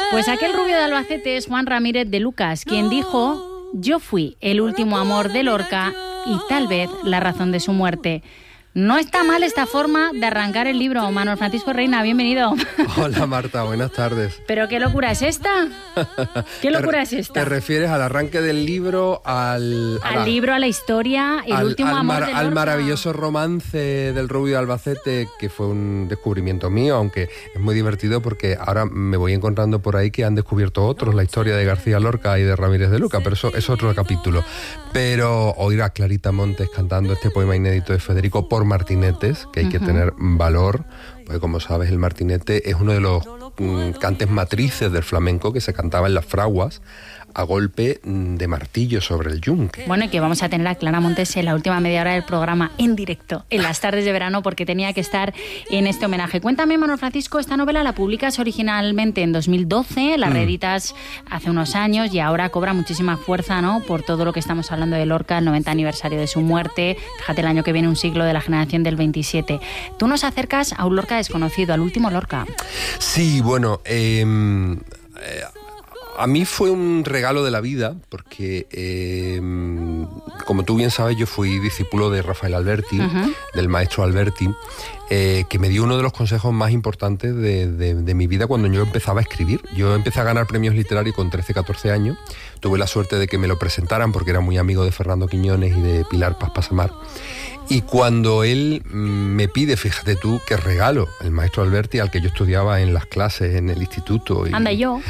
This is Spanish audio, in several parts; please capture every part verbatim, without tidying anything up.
Pues aquel rubio de Albacete es Juan Ramírez de Lucas, quien dijo: yo fui el último amor de Lorca y tal vez la razón de su muerte. No está mal esta forma de arrancar el libro. Manuel Francisco Reina, bienvenido. Hola Marta, buenas tardes. ¿Pero qué locura es esta? ¿Qué locura es esta? ¿Te refieres al arranque del libro, al... Al la, libro, a la historia, el al, último al amor mar, de Lorca? Al maravilloso romance del rubio de Albacete, que fue un descubrimiento mío, aunque es muy divertido porque ahora me voy encontrando por ahí que han descubierto otros la historia de García Lorca y de Ramírez de Lucas, pero eso es otro capítulo. Pero oír a Clarita Montes cantando este poema inédito de Federico por martinetes, que hay uh-huh. que tener valor, porque como sabes el martinete es uno de los mm, cantes matrices del flamenco que se cantaba en las fraguas a golpe de martillo sobre el yunque. Bueno, y que vamos a tener a Clara Montes en la última media hora del programa en directo, en las tardes de verano, porque tenía que estar en este homenaje. Cuéntame, Manuel Francisco, esta novela la publicas originalmente en dos mil doce, la mm. reeditas hace unos años y ahora cobra muchísima fuerza, ¿no?, por todo lo que estamos hablando de Lorca, el noventa aniversario de su muerte, fíjate el año que viene un siglo de la generación del veintisiete. Tú nos acercas a un Lorca desconocido, al último Lorca. Sí, bueno, eh, eh, a mí fue un regalo de la vida porque, eh, como tú bien sabes, yo fui discípulo de Rafael Alberti, uh-huh. del maestro Alberti, eh, que me dio uno de los consejos más importantes de, de, de mi vida cuando yo empezaba a escribir. Yo empecé a ganar premios literarios con trece, catorce años. Tuve la suerte de que me lo presentaran porque era muy amigo de Fernando Quiñones y de Pilar Paz Pasamar. Y cuando él me pide, fíjate tú, qué regalo, el maestro Alberti, al que yo estudiaba en las clases en el instituto. Y Anda yo.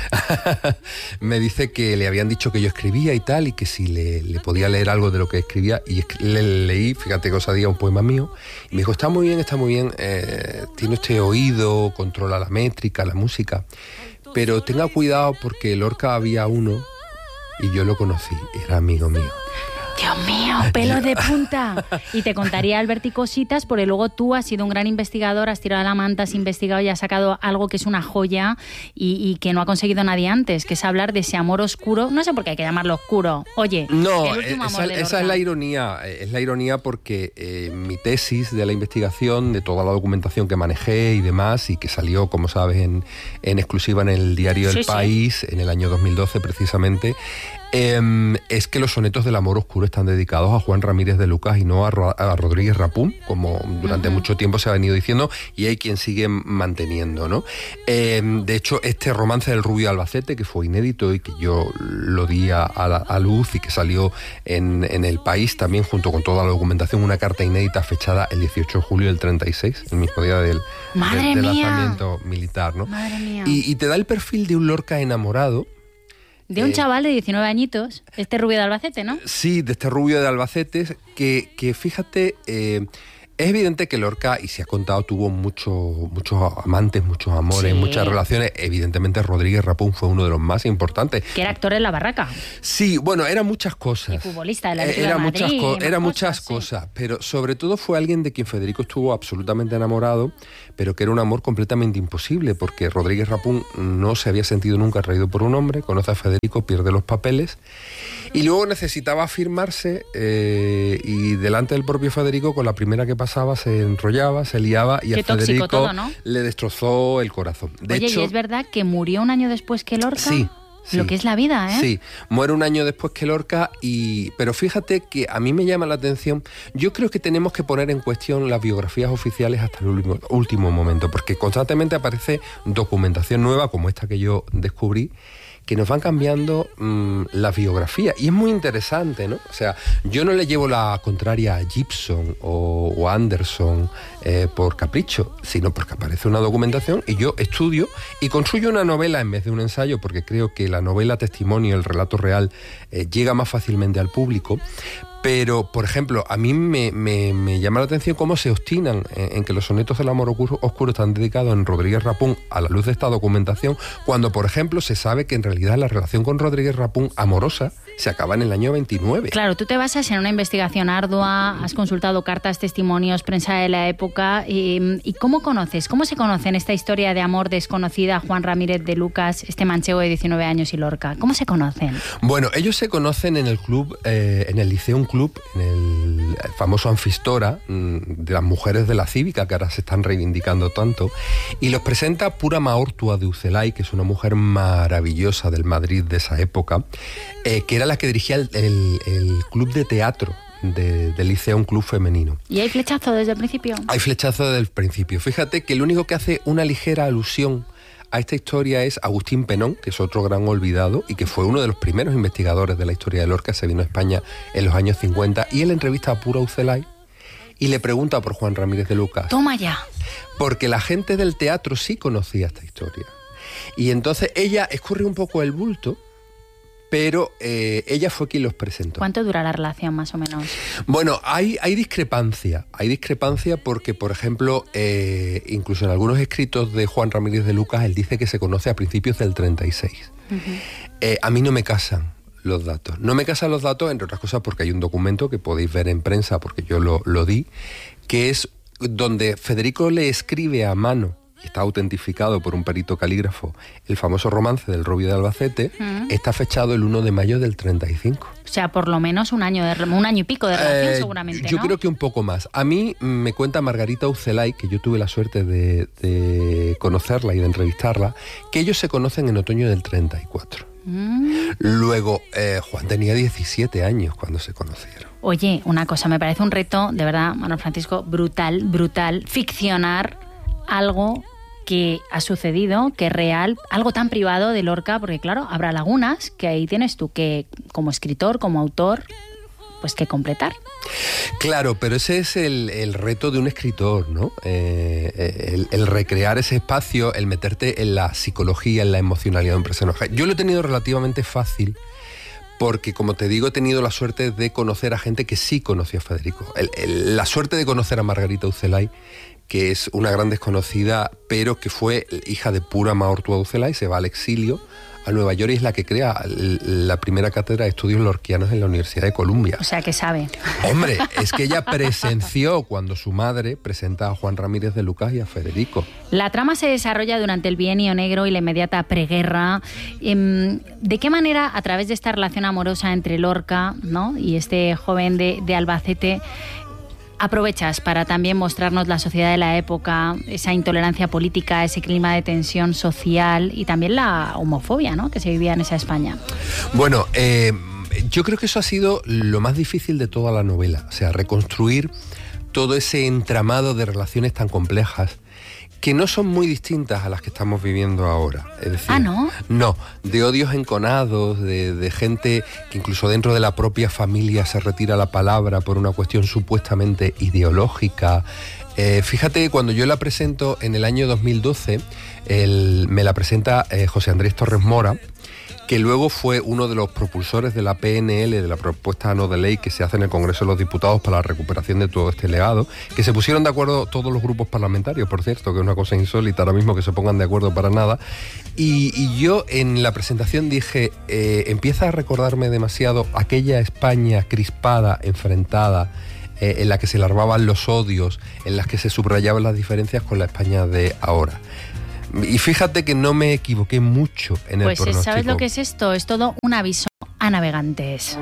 me dice que le habían dicho que yo escribía y tal, y que si le, le podía leer algo de lo que escribía. Y le leí, fíjate que os día un poema mío. Y me dijo, está muy bien, está muy bien, eh, tiene este oído, controla la métrica, la música. Pero tenga cuidado porque Lorca había uno, y yo lo conocí, era amigo mío. Dios mío, pelos de punta. Y te contaría Alberti cositas, porque luego tú has sido un gran investigador, has tirado la manta, has investigado y has sacado algo que es una joya y, y que no ha conseguido nadie antes, que es hablar de ese amor oscuro. No sé por qué hay que llamarlo oscuro. Oye, no, el último esa, amor de Lorca. Esa es la ironía. Es la ironía porque eh, mi tesis de la investigación, de toda la documentación que manejé y demás, y que salió, como sabes, en, en exclusiva en el diario El sí, País, sí. en el año dos mil doce precisamente, Eh, es que los sonetos del amor oscuro están dedicados a Juan Ramírez de Lucas y no a, Ro- a Rodríguez Rapún, como durante uh-huh. mucho tiempo se ha venido diciendo, y hay quien sigue manteniendo, ¿no? Eh, de hecho, este romance del rubio de Albacete, que fue inédito y que yo lo di a, a, a luz y que salió en, en El País también, junto con toda la documentación, una carta inédita fechada el dieciocho de julio del treinta y seis, el mismo día del, del, del lanzamiento militar, ¿no? Madre mía. Y, y te da el perfil de un Lorca enamorado. De un eh, chaval de diecinueve añitos, este rubio de Albacete, ¿no? Sí, de este rubio de Albacete, que, que fíjate, eh, es evidente que Lorca, y se ha contado, tuvo mucho, muchos amantes, muchos amores, sí. muchas relaciones. Evidentemente Rodríguez Rapún fue uno de los más importantes. Que era actor en La Barraca. Sí, bueno, eran muchas cosas. Y futbolista de la Liga era de muchas Madrid. co- Era cosas, muchas sí. cosas, pero sobre todo fue alguien de quien Federico estuvo absolutamente enamorado, pero que era un amor completamente imposible, porque Rodríguez Rapún no se había sentido nunca atraído por un hombre, conoce a Federico, pierde los papeles, y luego necesitaba afirmarse, eh, y delante del propio Federico, con la primera que pasaba, se enrollaba, se liaba, y Qué a Federico todo, ¿no? le destrozó el corazón. De Oye, hecho, ¿y es verdad que murió un año después que Lorca? Sí. Sí, lo que es la vida, ¿eh? Sí, muere un año después que Lorca, y pero fíjate que a mí me llama la atención. Yo creo que tenemos que poner en cuestión las biografías oficiales hasta el último, último momento, porque constantemente aparece documentación nueva, como esta que yo descubrí, que nos van cambiando mmm, la biografía, y es muy interesante, ¿no? O sea, yo no le llevo la contraria a Gibson o, o Anderson eh, por capricho, sino porque aparece una documentación y yo estudio y construyo una novela en vez de un ensayo, porque creo que la novela testimonio, el relato real, eh, llega más fácilmente al público. Pero, por ejemplo, a mí me, me, me llama la atención cómo se obstinan en, en que los sonetos del amor oscuro, oscuro están dedicados en Rodríguez Rapún a la luz de esta documentación, cuando, por ejemplo, se sabe que en realidad la relación con Rodríguez Rapún amorosa se acaba en el año veintinueve. Claro, tú te basas en una investigación ardua, has consultado cartas, testimonios, prensa de la época. ¿Y, y cómo conoces, cómo se conoce en esta historia de amor desconocida Juan Ramírez de Lucas, este manchego de diecinueve años y Lorca? ¿Cómo se conocen? Bueno, ellos se conocen en el club, eh, en el Liceo Club, en el el famoso Anfistora, de las mujeres de la cívica, que ahora se están reivindicando tanto, y los presenta Pura Maortua de Ucelay, que es una mujer maravillosa del Madrid de esa época, eh, que era la que dirigía el, el, el club de teatro de, del Liceo, un club femenino. ¿Y hay flechazo desde el principio? Hay flechazo desde el principio. Fíjate que el único que hace una ligera alusión a esta historia es Agustín Penón, que es otro gran olvidado y que fue uno de los primeros investigadores de la historia de Lorca. Se vino a España en los años cincuenta y él entrevista a Pura Ucelay y le pregunta por Juan Ramírez de Lucas. ¡Toma ya! Porque la gente del teatro sí conocía esta historia. Y entonces ella escurre un poco el bulto, pero eh, ella fue quien los presentó. ¿Cuánto dura la relación, más o menos? Bueno, hay, hay discrepancia. Hay discrepancia porque, por ejemplo, eh, incluso en algunos escritos de Juan Ramírez de Lucas, él dice que se conoce a principios del treinta y seis. Uh-huh. Eh, a mí no me casan los datos. No me casan los datos, entre otras cosas, porque hay un documento que podéis ver en prensa, porque yo lo, lo di, que es donde Federico le escribe a mano, y está autentificado por un perito calígrafo, el famoso romance del Robio de Albacete, uh-huh. está fechado el uno de mayo del treinta y cinco. O sea, por lo menos un año de un año y pico de relación, eh, seguramente, Yo ¿no? creo que un poco más. A mí me cuenta Margarita Ucelay, que yo tuve la suerte de, de conocerla y de entrevistarla, que ellos se conocen en otoño del treinta y cuatro. Mm. Luego, eh, Juan tenía diecisiete años cuando se conocieron. Oye, una cosa, me parece un reto, de verdad, Manuel Francisco, brutal, brutal, ficcionar algo que ha sucedido, que es real, algo tan privado de Lorca, porque claro, habrá lagunas que ahí tienes tú que, como escritor, como autor, pues que completar. Claro, pero ese es el, el reto de un escritor, ¿no? Eh, el, el recrear ese espacio, el meterte en la psicología, en la emocionalidad de un personaje. Yo lo he tenido relativamente fácil, porque, como te digo, he tenido la suerte de conocer a gente que sí conocía a Federico. El, el, la suerte de conocer a Margarita Ucelay, que es una gran desconocida, pero que fue hija de Pura Maortua Ucelay, se va al exilio a Nueva York y es la que crea la primera cátedra de estudios lorquianos en la Universidad de Columbia. O sea, que sabe. Hombre, es que ella presenció cuando su madre presenta a Juan Ramírez de Lucas y a Federico. La trama se desarrolla durante el Bienio Negro y la inmediata preguerra. ¿De qué manera, a través de esta relación amorosa entre Lorca, ¿no?, y este joven de, de Albacete, aprovechas para también mostrarnos la sociedad de la época, esa intolerancia política, ese clima de tensión social y también la homofobia, ¿no?, que se vivía en esa España? Bueno, eh, yo creo que eso ha sido lo más difícil de toda la novela, o sea, reconstruir todo ese entramado de relaciones tan complejas que no son muy distintas a las que estamos viviendo ahora. Es decir, ¿Ah, no? No, de odios enconados, de, de gente que incluso dentro de la propia familia se retira la palabra por una cuestión supuestamente ideológica. Eh, fíjate, cuando yo la presento en el año dos mil doce, el, me la presenta eh, José Andrés Torres Mora, que luego fue uno de los propulsores de la P N L, de la propuesta no de ley que se hace en el Congreso de los Diputados para la recuperación de todo este legado, que se pusieron de acuerdo todos los grupos parlamentarios, por cierto, que es una cosa insólita ahora mismo que se pongan de acuerdo para nada. Y, y yo en la presentación dije, eh, empieza a recordarme demasiado aquella España crispada, enfrentada, eh, en la que se larvaban los odios, en las que se subrayaban las diferencias con la España de ahora. Y fíjate que no me equivoqué mucho en el pues, pronóstico. ¿Sabes lo que es esto? Es todo un aviso a navegantes.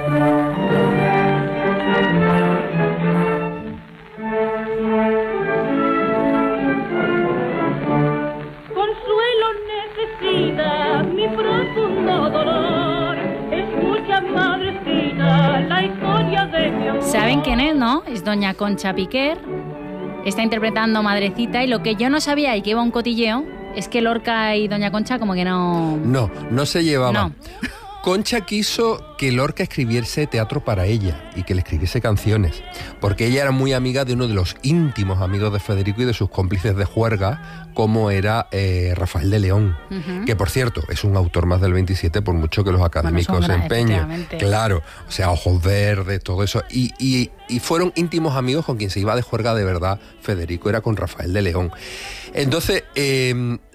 Consuelo necesita mi profundo dolor. Escucha, madrecita, la historia de mi amor. ¿Saben quién es, no? Es doña Concha Piquer. Está interpretando Madrecita y lo que yo no sabía y que iba un cotilleo es que Lorca y doña Concha como que no... No, no se llevaban. No. Concha quiso que Lorca escribiese teatro para ella y que le escribiese canciones, porque ella era muy amiga de uno de los íntimos amigos de Federico y de sus cómplices de juerga, como era eh, Rafael de León, uh-huh. que por cierto es un autor más del veintisiete, por mucho que los académicos bueno, se empeñen. Claro, o sea, Ojos Verdes, todo eso. Y, y, y fueron íntimos amigos con quien se iba de juerga de verdad Federico, era con Rafael de León. Entonces, eh,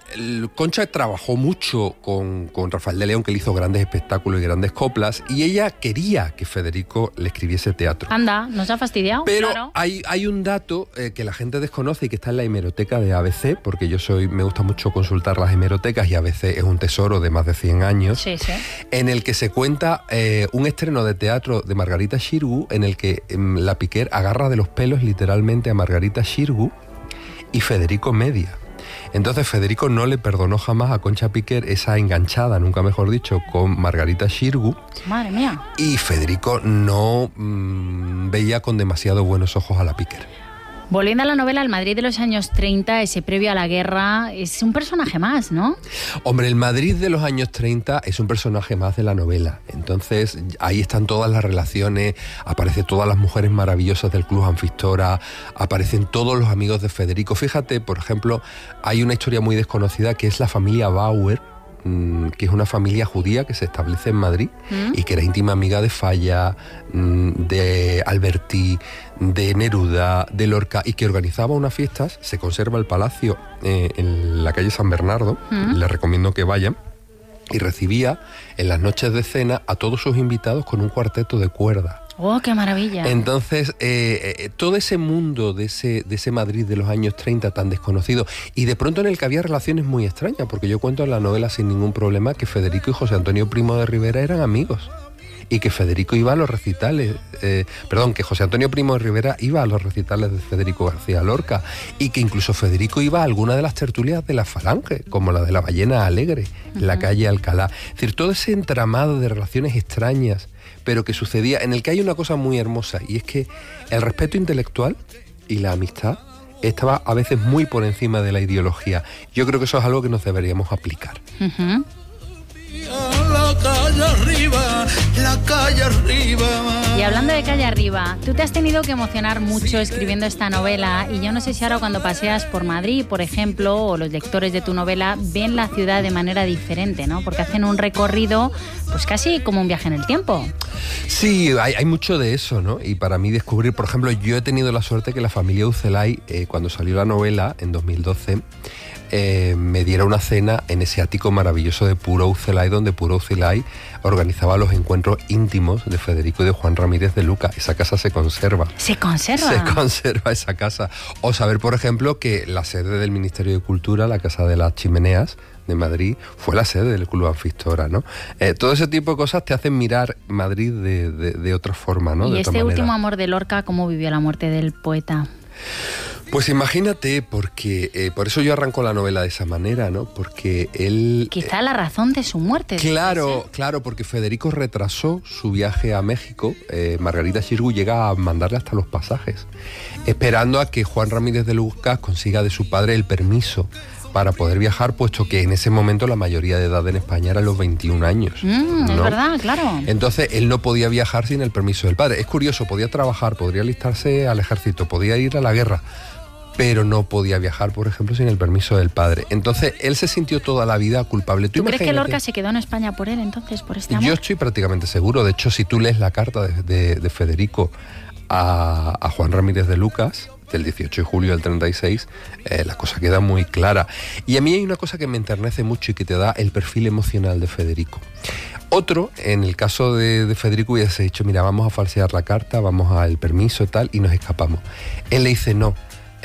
el Concha trabajó mucho con, con Rafael de León, que le hizo grandes espectáculos y grandes coplas, y ella quería que Federico le escribiese teatro. Anda, ¿nos ha fastidiado? Pero claro. hay, hay un dato eh, que la gente desconoce y que está en la hemeroteca de A B C, porque yo soy me gusta mucho consultar las hemerotecas y A B C es un tesoro de más de cien años, Sí, sí. en el que se cuenta eh, un estreno de teatro de Margarita Xirgu, en el que eh, la Piquer agarra de los pelos literalmente a Margarita Xirgu y Federico media. Entonces Federico no le perdonó jamás a Concha Piquer esa enganchada, nunca mejor dicho, con Margarita Xirgu. Madre mía. Y Federico no mmm, veía con demasiado buenos ojos a la Piquer. Volviendo a la novela, el Madrid de los años treinta, ese previo a la guerra, es un personaje más, ¿no? Hombre, el Madrid de los años treinta es un personaje más de la novela. Entonces, ahí están todas las relaciones, aparecen todas las mujeres maravillosas del Club Anfistora, aparecen todos los amigos de Federico. Fíjate, por ejemplo, hay una historia muy desconocida que es la familia Bauer, que es una familia judía que se establece en Madrid ¿Mm? y que era íntima amiga de Falla, de Alberti, de Neruda, de Lorca, y que organizaba unas fiestas. Se conserva el palacio eh, en la calle San Bernardo, ¿Mm? les recomiendo que vayan, y recibía en las noches de cena a todos sus invitados con un cuarteto de cuerda. ¡Oh, qué maravilla! Entonces, eh, eh, todo ese mundo de ese, de ese Madrid de los años treinta tan desconocido, y de pronto en el que había relaciones muy extrañas, porque yo cuento en la novela sin ningún problema que Federico y José Antonio Primo de Rivera eran amigos, y que Federico iba a los recitales, eh, perdón, que José Antonio Primo de Rivera iba a los recitales de Federico García Lorca, y que incluso Federico iba a alguna de las tertulias de la Falange, como la de la Ballena Alegre, uh-huh. en la calle Alcalá. Es decir, todo ese entramado de relaciones extrañas, pero que sucedía, en el que hay una cosa muy hermosa, y es que el respeto intelectual y la amistad estaba a veces muy por encima de la ideología. Yo creo que eso es algo que nos deberíamos aplicar. Uh-huh. La calle arriba, la calle arriba. Y hablando de calle arriba, tú te has tenido que emocionar mucho escribiendo esta novela, y yo no sé si ahora cuando paseas por Madrid, por ejemplo, o los lectores de tu novela ven la ciudad de manera diferente, ¿no? Porque hacen un recorrido, pues casi como un viaje en el tiempo. Sí, hay, hay mucho de eso, ¿no? Y para mí descubrir, por ejemplo, yo he tenido la suerte que la familia Ucelay, eh, cuando salió la novela en dos mil doce, Eh, me diera una cena en ese ático maravilloso de Puro Ucelay, donde Puro Ucelay organizaba los encuentros íntimos de Federico y de Juan Ramírez de Luca. Esa casa se conserva. ¿Se conserva? Se conserva esa casa. O saber, por ejemplo, que la sede del Ministerio de Cultura, la Casa de las Chimeneas de Madrid, fue la sede del Club Anfistora, ¿no? Eh, todo ese tipo de cosas te hacen mirar Madrid de, de, de otra forma, ¿no? ¿Y de este último amor de Lorca, cómo vivió la muerte del poeta? Pues imagínate, porque eh, por eso yo arranco la novela de esa manera, ¿no? Porque él... Quizá eh, la razón de su muerte. Claro, ¿sí? claro, porque Federico retrasó su viaje a México. Eh, Margarita Xirgu llega a mandarle hasta los pasajes, esperando a que Juan Ramírez de Lucas consiga de su padre el permiso para poder viajar, puesto que en ese momento la mayoría de edad en España era los veintiún años. Mm, ¿no? Es verdad, claro. Entonces él no podía viajar sin el permiso del padre. Es curioso, podía trabajar, podría alistarse al ejército, podía ir a la guerra, pero no podía viajar, por ejemplo, sin el permiso del padre. Entonces él se sintió toda la vida culpable. ¿Tú, ¿Tú crees que Lorca se quedó en España por él entonces, por este amor? Yo estoy prácticamente seguro. De hecho, si tú lees la carta de, de, de Federico a, a Juan Ramírez de Lucas, del dieciocho de julio del treinta y seis, eh, la cosa queda muy clara. Y a mí hay una cosa que me enternece mucho y que te da el perfil emocional de Federico. Otro, en el caso de, de Federico, hubiese dicho, mira, vamos a falsear la carta, vamos al permiso y tal, y nos escapamos. Él le dice, no,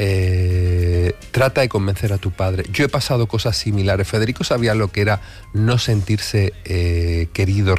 eh, trata de convencer a tu padre. Yo he pasado cosas similares. Federico sabía lo que era no sentirse eh, querido,